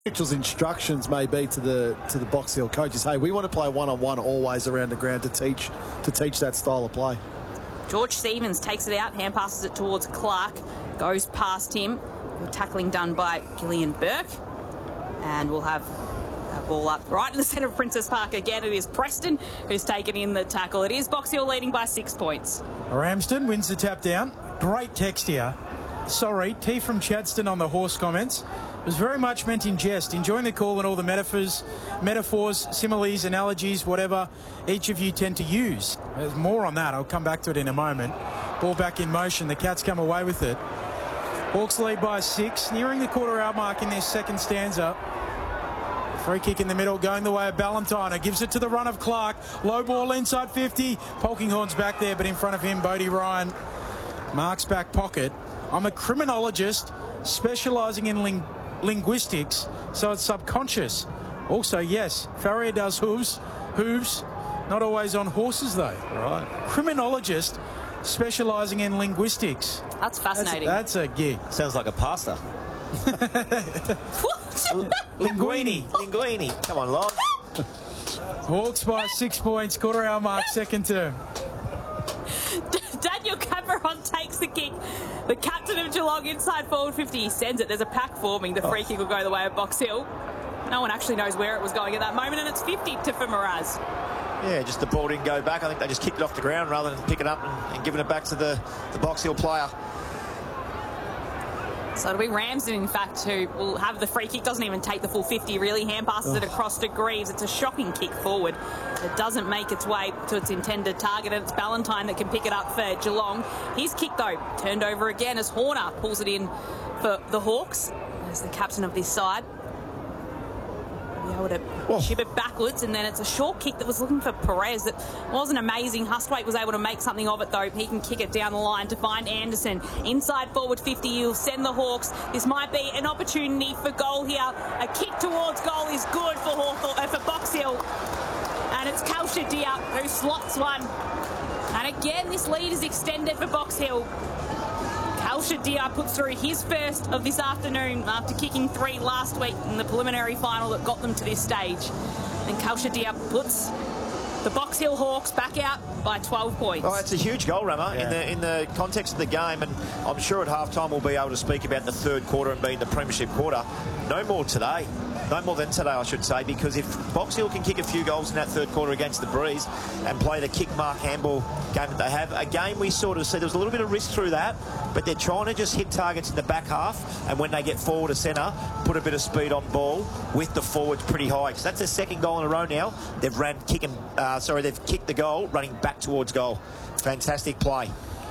Mitchell's instructions may be to the Box Hill coaches, hey, we want to play one-on-one always around the ground to teach that style of play. George Stevens takes it out, hand passes it towards Clark, goes past him. Tackling done by Gillian Burke. And we'll have a ball up right in the centre of Princess Park again. It is Preston who's taken in the tackle. It is Box Hill leading by 6 points. Ramsden wins the tap down. Great text here. Sorry, T from Chadston on the horse comments. It was very much meant in jest. Enjoying the call and all the metaphors, similes, analogies, whatever each of you tend to use. There's more on that. I'll come back to it in a moment. Ball back in motion. The Cats come away with it. Hawks lead by 6, nearing the quarter-hour mark in their second stanza. Free kick in the middle, going the way of Ballantyne. Gives it to the run of Clark. Low ball inside 50. Polkinghorne's back there, but in front of him, Bodie Ryan marks back pocket. I'm a criminologist specialising in linguistics, so it's subconscious. Also, yes, Farrier does hooves, not always on horses though. Right. Criminologist specialising in linguistics. That's fascinating. That's a gig. Sounds like a pasta. Linguini. Come on, Lon. Hawks by 6 points, quarter-hour mark, second term. Daniel Cameron takes the kick. The captain of Geelong inside forward 50. He sends it. There's a pack forming. The free kick will go the way of Box Hill. No one actually knows where it was going at that moment, and it's 50 for Miraz. Yeah, just the ball didn't go back. I think they just kicked it off the ground rather than pick it up and giving it back to the Box Hill player. So it'll be Ramsden, in fact, who will have the free kick. Doesn't even take the full 50, really. Hand passes it across to Greaves. It's a shocking kick forward. It doesn't make its way to its intended target, and it's Ballantyne that can pick it up for Geelong. His kick, though, turned over again as Horner pulls it in for the Hawks as the captain of this side. Be able to chip it backwards, and then it's a short kick that was looking for Perez. That wasn't amazing. Hustwaite was able to make something of it, though. He can kick it down the line to find Anderson. Inside forward 50, you'll send the Hawks. This might be an opportunity for goal here. A kick towards goal is good for Box Hill. And it's Kalshadia who slots one. And again, this lead is extended for Box Hill. Kalshadia puts through his first of this afternoon after kicking 3 last week in the preliminary final that got them to this stage. And Kalshadia puts the Box Hill Hawks back out by 12 points. Oh, it's a huge goal, Rama, in the context of the game, and I'm sure at halftime we'll be able to speak about the third quarter and being the premiership quarter. No more today. No more than today, I should say, because if Box Hill can kick a few goals in that third quarter against the Breeze and play the kick-mark handball game that they have, a game we sort of see there was a little bit of risk through that, but they're trying to just hit targets in the back half, and when they get forward to centre, put a bit of speed on ball with the forwards pretty high. Because that's their second goal in a row now. They've they've kicked the goal, running back towards goal. Fantastic play.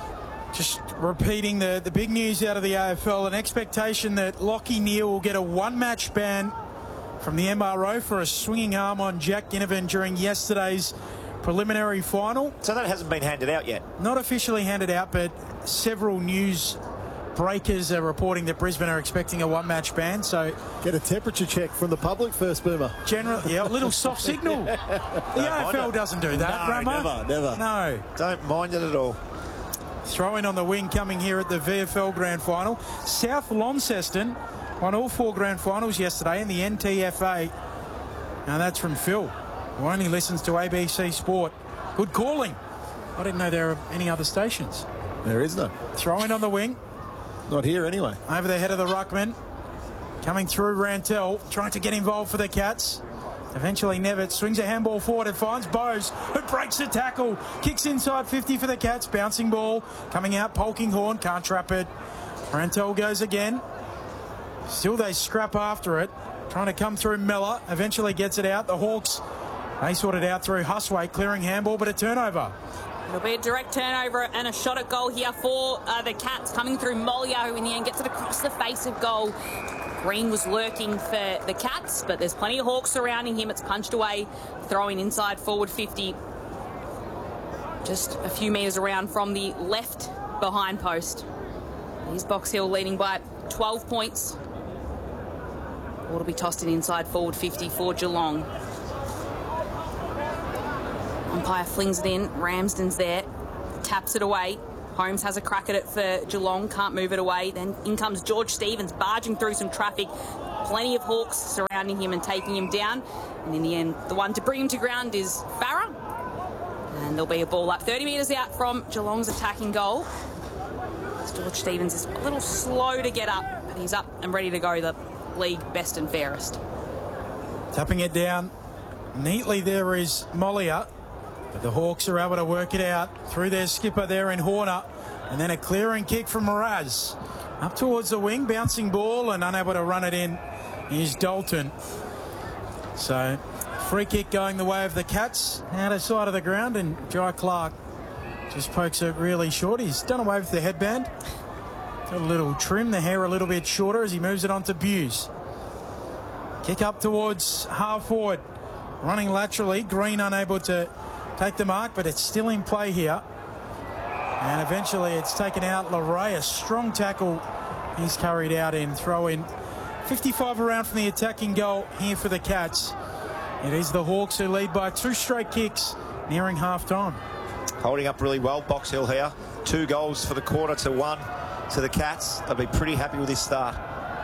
Just repeating the big news out of the AFL, an expectation that Lachie Neale will get a one-match ban from the MRO for a swinging arm on Jack Ginnivan during yesterday's preliminary final. So that hasn't been handed out yet? Not officially handed out, but several news breakers are reporting that Brisbane are expecting a one-match ban. So get a temperature check from the public first, Boomer. A little soft signal. The AFL doesn't do that, No, never. No. Don't mind it at all. Throw in on the wing coming here at the VFL Grand Final. South Launceston won all 4 grand finals yesterday in the NTFA. Now that's from Phil, who only listens to ABC Sport. Good calling. I didn't know there were any other stations. There is no. Throw in on the wing. Not here anyway. Over the head of the ruckman. Coming through Rantel, trying to get involved for the Cats. Eventually Nevitt swings a handball forward and finds Bose, who breaks the tackle. Kicks inside 50 for the Cats. Bouncing ball. Coming out, Polkinghorne. Can't trap it. Rantel goes again. Still they scrap after it. Trying to come through Miller. Eventually gets it out. The Hawks, they sort it out through Hustwaite, clearing handball, but a turnover. It'll be a direct turnover and a shot at goal here for the Cats, coming through Molia, who in the end gets it across the face of goal. Green was lurking for the Cats, but there's plenty of Hawks surrounding him. It's punched away, throwing inside forward 50. Just a few metres around from the left behind post. Here's Box Hill leading by 12 points. Ball will be tossed in inside forward 50 for Geelong. Umpire flings it in. Ramsden's there. Taps it away. Holmes has a crack at it for Geelong. Can't move it away. Then in comes George Stevens, barging through some traffic. Plenty of Hawks surrounding him and taking him down. And in the end, the one to bring him to ground is Farah. And there'll be a ball up 30 metres out from Geelong's attacking goal. George Stevens is a little slow to get up, but he's up and ready to go, the league best and fairest. Tapping it down neatly there is Mollier. But the Hawks are able to work it out through their skipper there in Horner. And then a clearing kick from Mraz. Up towards the wing, bouncing ball and unable to run it in is Dalton. So, free kick going the way of the Cats. Out of sight of the ground, and Jai Clark just pokes it really short. He's done away with the headband. Got a little trim, the hair a little bit shorter as he moves it on to Buse. Kick up towards half forward. Running laterally, Green unable to take the mark, but it's still in play here. And eventually it's taken out. Larray, a strong tackle. He's carried out in throw-in. 55 around from the attacking goal here for the Cats. It is the Hawks who lead by 2 straight kicks nearing half-time. Holding up really well, Box Hill here. 2 goals for the quarter to 1 to the Cats. They'll be pretty happy with this start.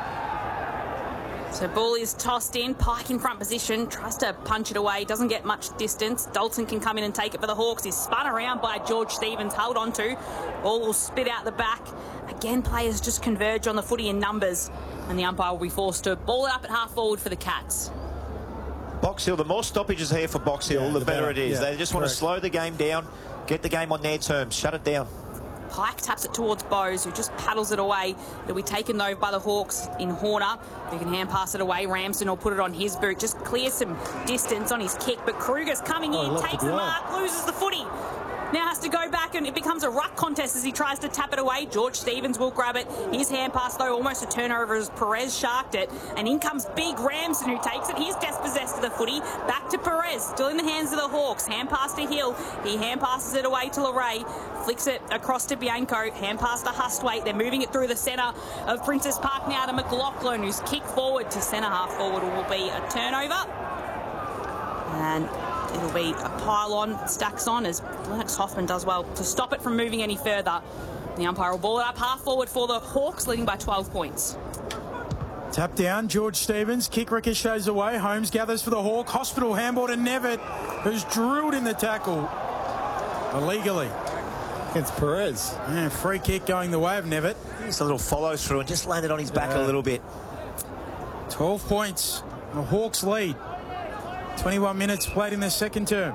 So ball is tossed in, Pike in front position, tries to punch it away, doesn't get much distance. Dalton can come in and take it for the Hawks. He's spun around by George Stevens, held on to. Ball will spit out the back. Again, players just converge on the footy in numbers, and the umpire will be forced to ball it up at half forward for the Cats. Box Hill, the more stoppages here for Box Hill, the better it is. They just want to slow the game down, get the game on their terms, shut it down. Pike taps it towards Bowes, who just paddles it away. It'll be taken, though, by the Hawks in Horner, who can hand pass it away. Ramsden will put it on his boot, just clear some distance on his kick. But Kruger's coming in, takes the mark, loses the footy. Now has to go back, and it becomes a ruck contest as he tries to tap it away. George Stevens will grab it. His hand pass, though, almost a turnover as Perez sharked it. And in comes Big Ramsden, who takes it. He's dispossessed of the footy. Back to Perez, still in the hands of the Hawks. Hand pass to Hill. He hand passes it away to Larray. Flicks it across to Bianco. Hand pass to Hustwaite. They're moving it through the centre of Princess Park now to McLaughlin, who's kicked forward to centre half forward. Will be a turnover. And it'll be a pile-on, stacks on, as Lennox Hoffman does well to stop it from moving any further. The umpire will ball it up half forward for the Hawks, leading by 12 points. Tap down, George Stevens. Kick ricochets away. Holmes gathers for the Hawk. Hospital handball to Nevitt, who's drilled in the tackle illegally. Against Perez. Yeah, free kick going the way of Nevitt. Just a little follow through and just landed on his back a little bit. 12 points. The Hawks lead. 21 minutes played in the second term.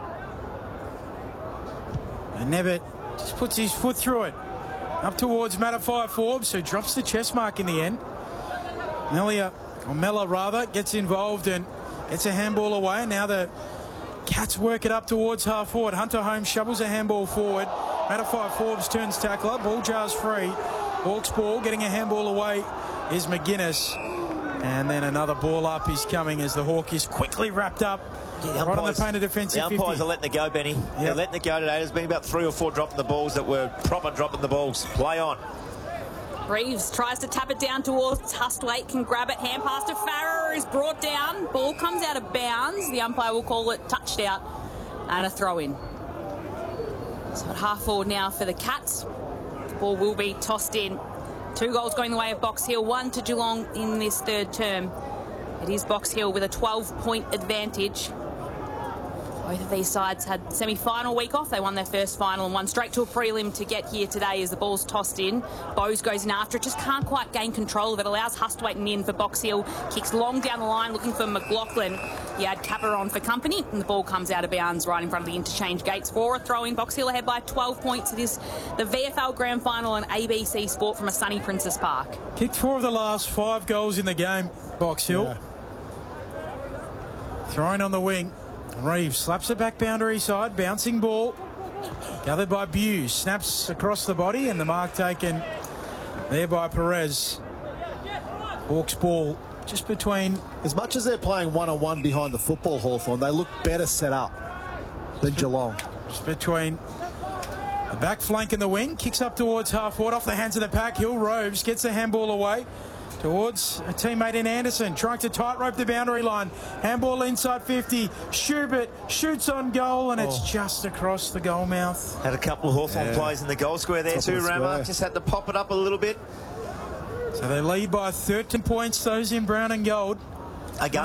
And Nevitt just puts his foot through it. Up towards Matafai Forbes, who drops the chest mark in the end. Mella gets involved and gets a handball away. Now the Cats work it up towards half forward. Hunter Holmes shovels a handball forward. Matafai Forbes turns tackler. Ball jars free. Hawks ball, getting a handball away is McGuinness. And then another ball up is coming as the Hawk is quickly wrapped up. Right on the painted defensive 50. The umpires are letting it go, Benny. Yep. They're letting it go today. There's been about 3 or 4 dropping the balls that were proper dropping the balls. Play on. Reeves tries to tap it down towards Hustwaite, can grab it. Hand pass to Farrer, is brought down. Ball comes out of bounds. The umpire will call it touchdown and a throw-in. So at half forward now for the Cats. The ball will be tossed in. 2 goals going the way of Box Hill, 1 to Geelong in this third term. It is Box Hill with a 12-point advantage. Both of these sides had semi-final week off. They won their first final and won straight to a prelim to get here today as the ball's tossed in. Bowes goes in after it, just can't quite gain control of it. Allows Hustwaite in for Box Hill. Kicks long down the line looking for McLaughlin. He had Kappa on for company and the ball comes out of bounds right in front of the interchange gates for a throw-in. Box Hill ahead by 12 points. It is the VFL Grand Final on ABC Sport from a sunny Princess Park. Kicked 4 of the last 5 goals in the game, Box Hill. Yeah. Thrown on the wing. Reeves slaps it back boundary side. Bouncing ball. Gathered by Buse. Snaps across the body and the mark taken there by Perez. Hawks ball just between. As much as they're playing one-on-one behind the football, Hawthorn, they look better set up than Geelong. Just between the back flank and the wing. Kicks up towards half forward off the hands of the pack. Hill Roves gets the handball away towards a teammate in Anderson, trying to tightrope the boundary line. Handball inside 50. Schubert shoots on goal, and it's just across the goal mouth. Had a couple of Hawthorn plays in the goal square there too, Rama. Just had to pop it up a little bit. So they lead by 13 points, those in brown and gold. Again.